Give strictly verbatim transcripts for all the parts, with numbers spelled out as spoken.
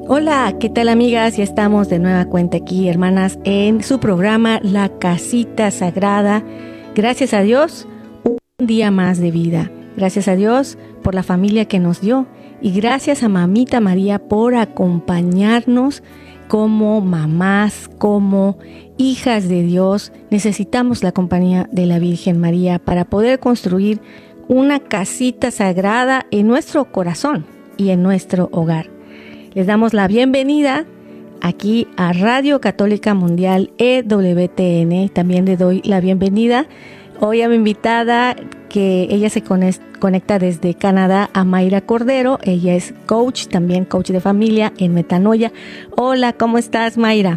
Hola, ¿qué tal amigas? Ya estamos de nueva cuenta aquí, hermanas, en su programa La Casita Sagrada. Gracias a Dios, un día más de vida. Gracias a Dios por la familia que nos dio y gracias a Mamita María por acompañarnos como mamás, como hijas de Dios. Necesitamos la compañía de la Virgen María para poder construir una casita sagrada en nuestro corazón y en nuestro hogar. Les damos la bienvenida aquí a Radio Católica Mundial E W T N. También le doy la bienvenida hoy a mi invitada, que ella se conecta desde Canadá, a Mayra Cordero. Ella es coach, también coach de familia en Metanoia. Hola, ¿cómo estás, Mayra?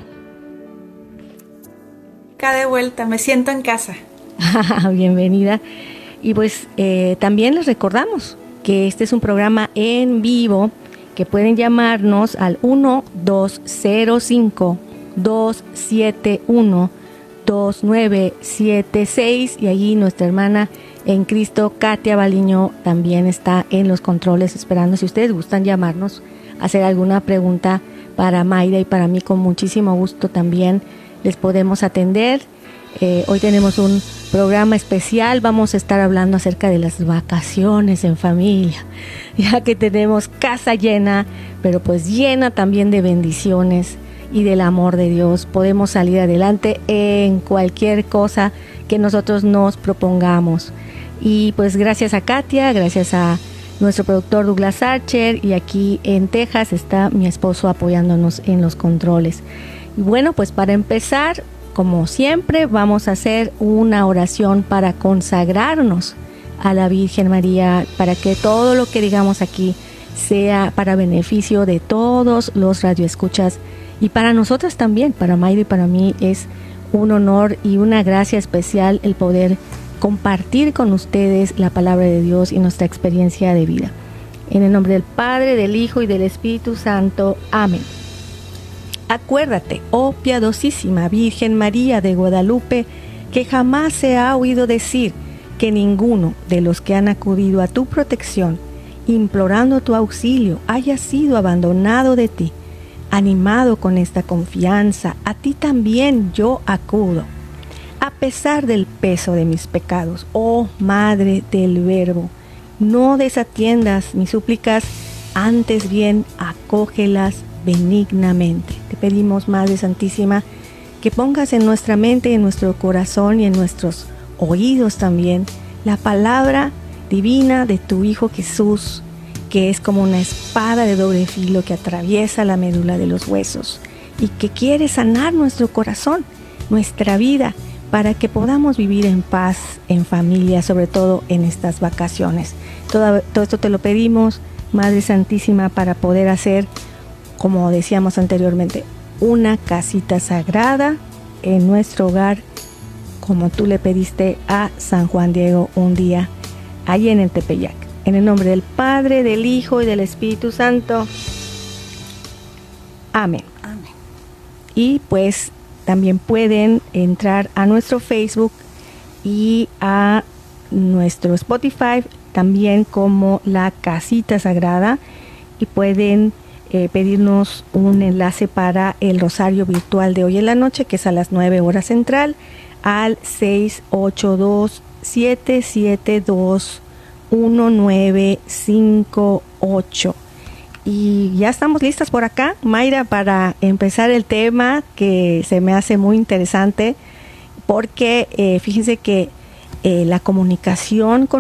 Acá de vuelta, me siento en casa. Bienvenida. Y pues eh, también les recordamos que este es un programa en vivo, que pueden llamarnos al uno dos cero cinco, dos siete uno, dos nueve siete seis y allí nuestra hermana en Cristo, Katia Baliño, también está en los controles esperando. Si ustedes gustan llamarnos, hacer alguna pregunta para Mayra y para mí, con muchísimo gusto también les podemos atender. Eh, hoy tenemos un programa especial, vamos a estar hablando acerca de las vacaciones en familia, ya que tenemos casa llena, pero pues llena también de bendiciones y del amor de Dios. Podemos salir adelante en cualquier cosa que nosotros nos propongamos. Y pues gracias a Katia, gracias a nuestro productor Douglas Archer, y aquí en Texas está mi esposo apoyándonos en los controles. Y bueno, pues para empezar, como siempre, vamos a hacer una oración para consagrarnos a la Virgen María, para que todo lo que digamos aquí sea para beneficio de todos los radioescuchas y para nosotras también. Para Mayra y para mí es un honor y una gracia especial el poder compartir con ustedes la palabra de Dios y nuestra experiencia de vida. En el nombre del Padre, del Hijo y del Espíritu Santo. Amén. Acuérdate, oh piadosísima Virgen María de Guadalupe, que jamás se ha oído decir que ninguno de los que han acudido a tu protección, implorando tu auxilio, haya sido abandonado de ti. Animado con esta confianza, a ti también yo acudo. A pesar del peso de mis pecados, oh Madre del Verbo, no desatiendas mis súplicas, antes bien acógelas benignamente. Te pedimos, Madre Santísima, que pongas en nuestra mente, en nuestro corazón y en nuestros oídos también la palabra divina de tu Hijo Jesús, que es como una espada de doble filo que atraviesa la médula de los huesos y que quiere sanar nuestro corazón, nuestra vida, para que podamos vivir en paz, en familia, sobre todo en estas vacaciones. Todo, todo esto te lo pedimos, Madre Santísima, para poder hacer, como decíamos anteriormente, una casita sagrada en nuestro hogar, como tú le pediste a San Juan Diego un día allí en el Tepeyac. En el nombre del Padre, del Hijo y del Espíritu Santo. Amén. Amén. Y pues también pueden entrar a nuestro Facebook y a nuestro Spotify, también como La Casita Sagrada, y pueden Eh, pedirnos un enlace para el rosario virtual de hoy en la noche, que es a las nueve horas central, al seis ocho dos, siete siete dos, uno nueve cinco ocho. Y ya estamos listas por acá, Mayra, para empezar el tema, que se me hace muy interesante, porque eh, fíjense que eh, la comunicación con